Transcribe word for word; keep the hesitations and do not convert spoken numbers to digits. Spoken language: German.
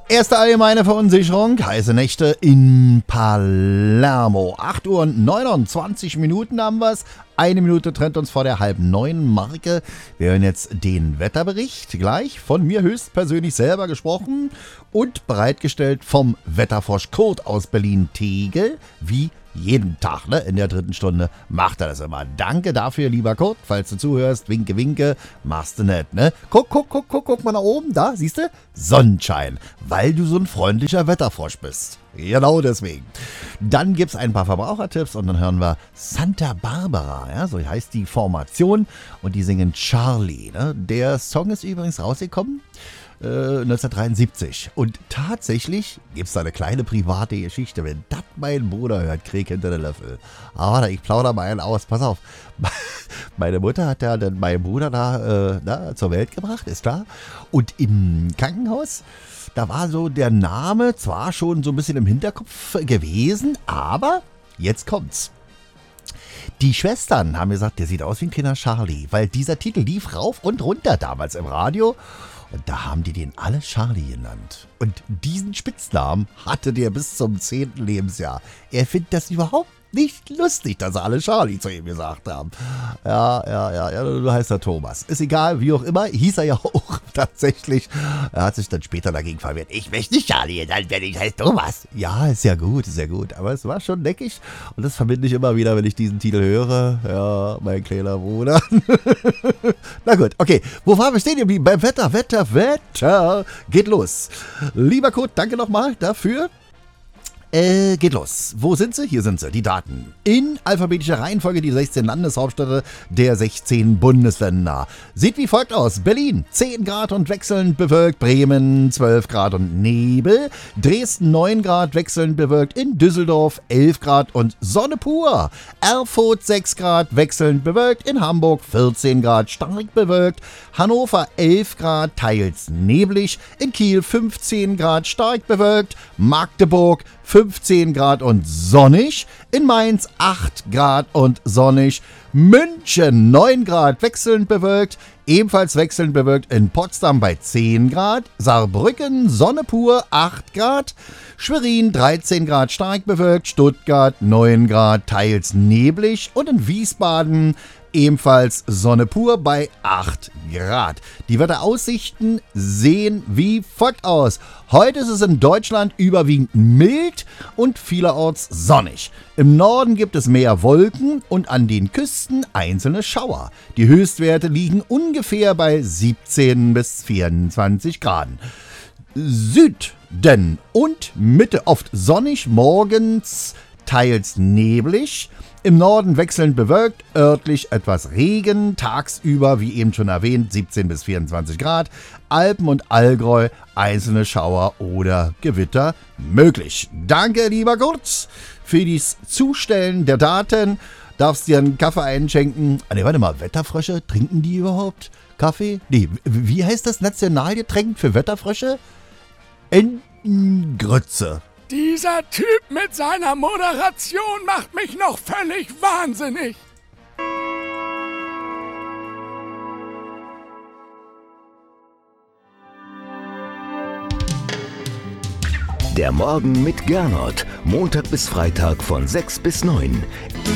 Erste allgemeine Verunsicherung, heiße Nächte in Palermo. acht Uhr und neunundzwanzig Minuten haben wir es. Eine Minute trennt uns vor der halb neun Marke. Wir hören jetzt den Wetterbericht gleich von mir höchstpersönlich selber gesprochen und bereitgestellt vom Wetterfrosch Kurt aus Berlin-Tegel. Wie jeden Tag, ne? In der dritten Stunde macht er das immer. Danke dafür, lieber Kurt, falls du zuhörst. Winke, winke, machst du nicht, ne? Guck, guck, guck, guck, guck mal nach oben, da, siehst du? Sonnenschein, weil du so ein freundlicher Wetterfrosch bist. Genau deswegen. Dann gibt's ein paar Verbrauchertipps und dann hören wir Santa Barbara, ja, so heißt die Formation und die singen Charlie, ne? Der Song ist übrigens rausgekommen neunzehnhundertdreiundsiebzig. Und tatsächlich gibt es da eine kleine private Geschichte. Wenn das mein Bruder hört, krieg hinter den Löffel. Aber ich plaudere mal einen aus. Pass auf. Meine Mutter hat ja dann meinen Bruder da äh, na, zur Welt gebracht, ist klar. Und im Krankenhaus, da war so der Name zwar schon so ein bisschen im Hinterkopf gewesen, aber jetzt kommt's. Die Schwestern haben gesagt, der sieht aus wie ein kleiner Charlie, weil dieser Titel lief rauf und runter damals im Radio. Und da haben die den alle Charlie genannt. Und diesen Spitznamen hatte der bis zum zehnten Lebensjahr. Er findet das überhaupt nicht lustig, dass sie alle Charlie zu ihm gesagt haben. Ja, ja, ja, ja, du heißt er Thomas. Ist egal, wie auch immer, hieß er ja auch tatsächlich. Er hat sich dann später dagegen verwehrt. Ich möchte nicht Charlie genannt werden, ich heiße Thomas. Ja, ist ja gut, ist ja gut. Aber es war schon neckig. Und das verbinde ich immer wieder, wenn ich diesen Titel höre. Ja, mein kleiner Bruder. Na gut, okay. Wo waren wir stehen geblieben? Beim Wetter, Wetter, Wetter. Geht los. Lieber Kurt, danke nochmal dafür. Äh, geht los. Wo sind sie? Hier sind sie, die Daten. In alphabetischer Reihenfolge die sechzehn Landeshauptstädte der sechzehn Bundesländer. Sieht wie folgt aus. Berlin zehn Grad und wechselnd bewölkt. Bremen zwölf Grad und Nebel. Dresden neun Grad wechselnd bewölkt. In Düsseldorf elf Grad und Sonne pur. Erfurt sechs Grad wechselnd bewölkt. In Hamburg vierzehn Grad stark bewölkt. Hannover elf Grad teils neblig. In Kiel fünfzehn Grad stark bewölkt. Magdeburg fünfzehn Grad und sonnig, in Mainz acht Grad und sonnig, München neun Grad wechselnd bewölkt, ebenfalls wechselnd bewölkt in Potsdam bei zehn Grad, Saarbrücken Sonne pur acht Grad, Schwerin dreizehn Grad stark bewölkt, Stuttgart neun Grad teils neblig und in Wiesbaden ebenfalls Sonne pur bei acht Grad. Die Wetteraussichten sehen wie folgt aus. Heute ist es in Deutschland überwiegend mild und vielerorts sonnig. Im Norden gibt es mehr Wolken und an den Küsten einzelne Schauer. Die Höchstwerte liegen ungefähr bei siebzehn bis vierundzwanzig Grad. Süden und Mitte oft sonnig, morgens teils neblig. Im Norden wechselnd bewölkt, örtlich etwas Regen, tagsüber, wie eben schon erwähnt, siebzehn bis vierundzwanzig Grad, Alpen und Allgäu, einzelne Schauer oder Gewitter möglich. Danke, lieber Kurz, für das Zustellen der Daten. Darfst dir einen Kaffee einschenken. Ah, ne, warte mal, Wetterfrösche, trinken die überhaupt Kaffee? Nee, wie heißt das Nationalgetränk für Wetterfrösche? Entengrütze. Dieser Typ mit seiner Moderation macht mich noch völlig wahnsinnig. Der Morgen mit Gernot. Montag bis Freitag von sechs bis neun.